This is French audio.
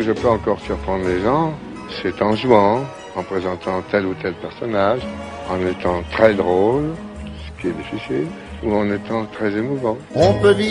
je peux encore surprendre les gens, c'est en jouant, en présentant tel ou tel personnage, en étant très drôle, ce qui est difficile, ou en étant très émouvant. On peut vivre